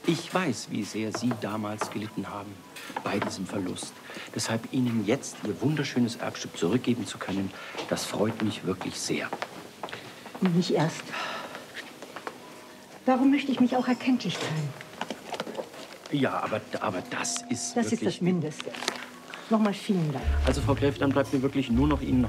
Ich weiß, wie sehr Sie damals gelitten haben bei diesem Verlust. Deshalb Ihnen jetzt Ihr wunderschönes Erbstück zurückgeben zu können, das freut mich wirklich sehr. Und nicht erst. Darum möchte ich mich auch erkenntlich teilen. Ja, aber das ist Das wirklich... ist das Mindeste. Nochmal vielen Dank. Also, Frau Gräf, dann bleibt mir wirklich nur noch Ihnen